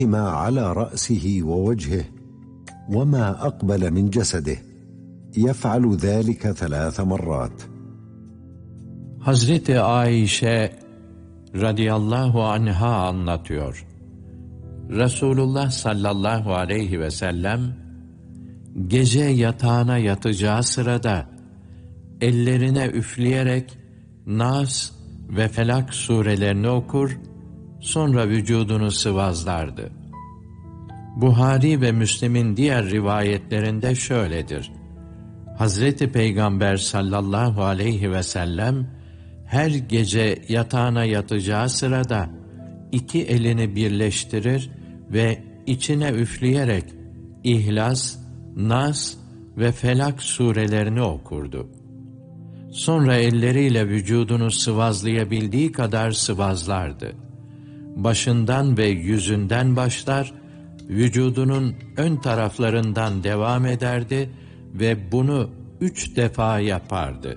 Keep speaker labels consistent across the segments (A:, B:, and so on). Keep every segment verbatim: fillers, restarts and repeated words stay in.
A: ما على رأسه ووجهه وما أقبل من جسده يفعل ذلك ثلاث مرات.
B: Hazreti Ayşe radıyallahu anha anlatıyor. Resulullah sallallahu aleyhi ve sellem gece yatağına yatacağı sırada ellerine üfleyerek Nas ve Felak surelerini okur, sonra vücudunu sıvazlardı. Buhari ve Müslim'in diğer rivayetlerinde şöyledir: Hazreti Peygamber sallallahu aleyhi ve sellem her gece yatağına yatacağı sırada iki elini birleştirir ve içine üfleyerek İhlas, Nas ve Felak surelerini okurdu. Sonra elleriyle vücudunu sıvazlayabildiği kadar sıvazlardı. Başından ve yüzünden başlar, vücudunun ön taraflarından devam ederdi ve bunu üç defa yapardı.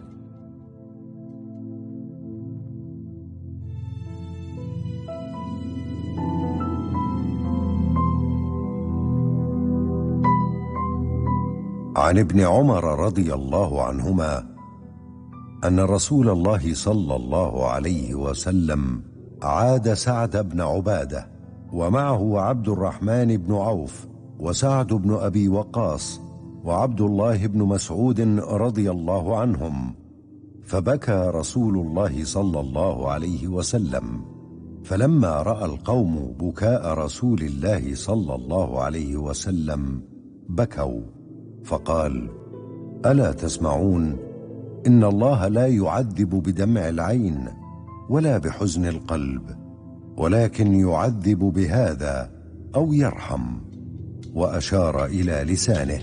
A: عن ابن عمر رضي الله عنهما أن رسول الله صلى الله عليه وسلم عاد سعد بن عبادة ومعه عبد الرحمن بن عوف وسعد بن أبي وقاص وعبد الله بن مسعود رضي الله عنهم، فبكى رسول الله صلى الله عليه وسلم، فلما رأى القوم بكاء رسول الله صلى الله عليه وسلم بكوا، فقال: ألا تسمعون؟ إن الله لا يعذب بدمع العين ولا بحزن القلب، ولكن يعذب بهذا أو يرحم. وأشار إلى لسانه.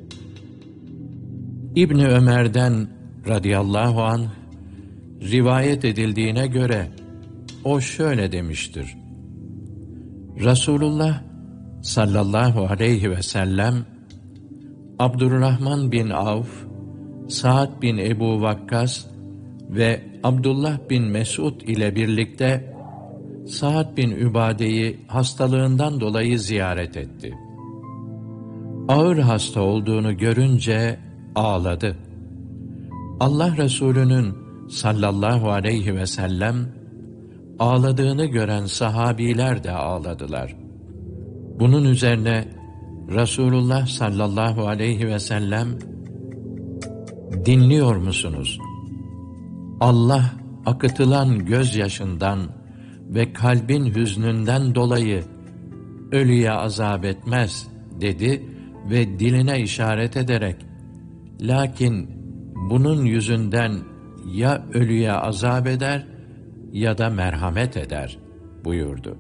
B: İbni Ömer'den radıyallahu anh rivayet edildiğine göre o şöyle demiştir: Resulullah sallallahu aleyhi ve sellem Abdurrahman bin Avf, Sa'd bin Ebu Vakkas ve Abdullah bin Mes'ud ile birlikte Sa'd bin Übade'yi hastalığından dolayı ziyaret etti. Ağır hasta olduğunu görünce ağladı. Allah Resulü'nün sallallahu aleyhi ve sellem ağladığını gören sahabiler de ağladılar. Bunun üzerine Resulullah sallallahu aleyhi ve sellem, dinliyor musunuz? Allah akıtılan gözyaşından ve kalbin hüznünden dolayı ölüye azap etmez dedi ve diline işaret ederek, lakin bunun yüzünden ya ölüye azap eder ya da merhamet eder buyurdu.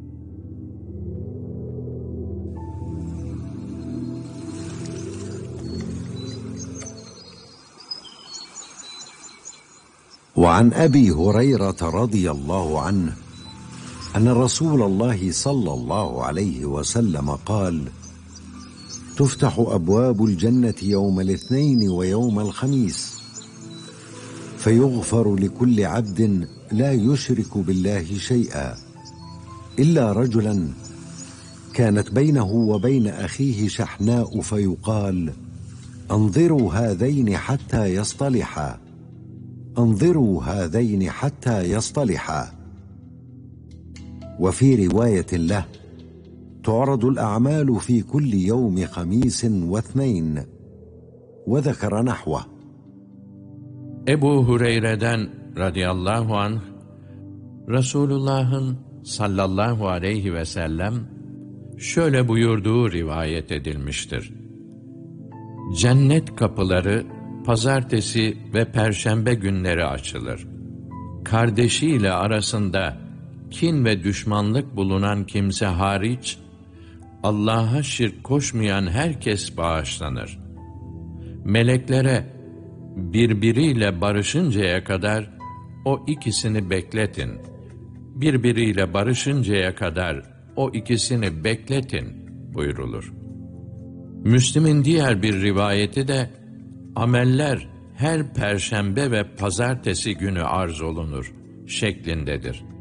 A: وعن أبي هريرة رضي الله عنه أن رسول الله صلى الله عليه وسلم قال: تفتح أبواب الجنة يوم الاثنين ويوم الخميس، فيغفر لكل عبد لا يشرك بالله شيئا إلا رجلا كانت بينه وبين أخيه شحناء، فيقال: انظروا هذين حتى يصطلحا، انظروا هذين حتى يصطلحا. وفي رواية له: تعرض الأعمال في كل يوم خميس واثنين، وذكر نحوه.
B: Ebu Hureyre'den radıyallahu anh, Resulullah'ın sallallahu aleyhi ve sellem şöyle buyurduğu rivayet edilmiştir: Cennet kapıları pazartesi ve perşembe günleri açılır. Kardeşiyle arasında kin ve düşmanlık bulunan kimse hariç, Allah'a şirk koşmayan herkes bağışlanır. Meleklere birbiriyle barışıncaya kadar o ikisini bekletin. Birbiriyle barışıncaya kadar o ikisini bekletin buyrulur. Müslim'in diğer bir rivayeti de, ameller her perşembe ve pazartesi günü arz olunur şeklindedir.